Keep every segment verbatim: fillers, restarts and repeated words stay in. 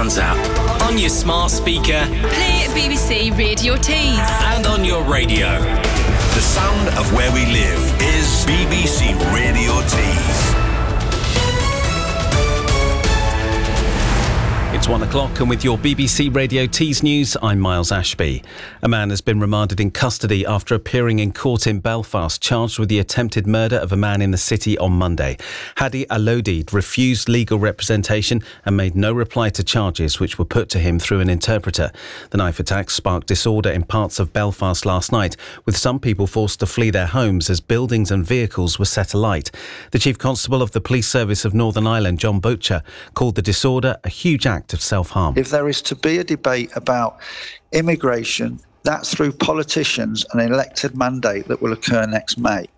Sounds app, on your smart speaker, play B B C Radio Tees, and on your radio. The sound of where we live is B B C Radio Tees. It's one o'clock, and with your B B C Radio Tees news, I'm Miles Ashby. A man has been remanded in custody after appearing in court in Belfast, charged with the attempted murder of a man in the city on Monday. Hadi Alodi refused legal representation and made no reply to charges which were put to him through an interpreter. The knife attack sparked disorder in parts of Belfast last night, with some people forced to flee their homes as buildings and vehicles were set alight. The Chief Constable of the Police Service of Northern Ireland, John Butcher, called the disorder a huge act of self-harm. If there is to be a debate about immigration, that's through politicians and an elected mandate that will occur next May.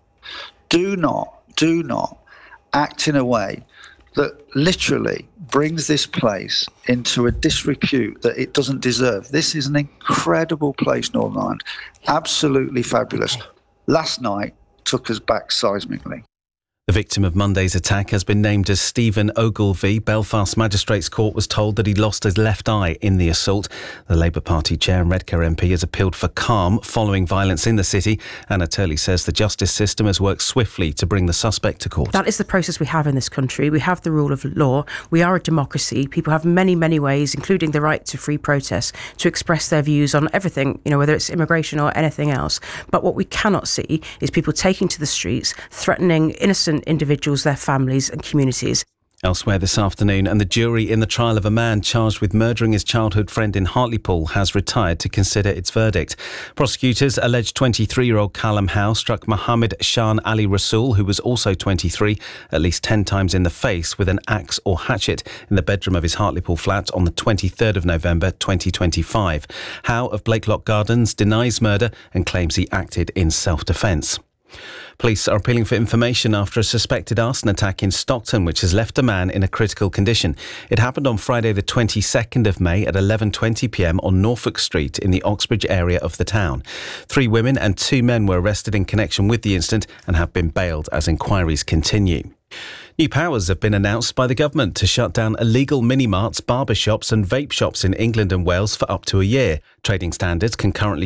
Do not, do not act in a way that literally brings this place into a disrepute that it doesn't deserve. This is an incredible place, Northern Ireland. Absolutely fabulous. Last night took us back seismically. The victim of Monday's attack has been named as Stephen Ogilvie. Belfast Magistrates Court was told that he lost his left eye in the assault. The Labour Party chair and Redcar M P has appealed for calm following violence in the city. Anna Turley says the justice system has worked swiftly to bring the suspect to court. That is the process we have in this country. We have the rule of law. We are a democracy. People have many, many ways, including the right to free protest, to express their views on everything, you know, whether it's immigration or anything else. But what we cannot see is people taking to the streets, threatening innocent individuals, their families and communities. Elsewhere this afternoon, and the jury in the trial of a man charged with murdering his childhood friend in Hartlepool has retired to consider its verdict. Prosecutors allege twenty-three-year-old Callum Howe struck Mohammed Shan Ali Rasool, who was also twenty-three, at least ten times in the face with an axe or hatchet in the bedroom of his Hartlepool flat on the twenty-third of November twenty twenty-five. Howe of Blakelock Gardens denies murder and claims he acted in self-defence. Police are appealing for information after a suspected arson attack in Stockton, which has left a man in a critical condition. It happened on Friday the twenty-second of May at eleven twenty p m on Norfolk Street in the Oxbridge area of the town. Three women and two men were arrested in connection with the incident and have been bailed as inquiries continue. New powers have been announced by the government to shut down illegal mini-marts, barber shops and vape shops in England and Wales for up to a year. Trading standards can currently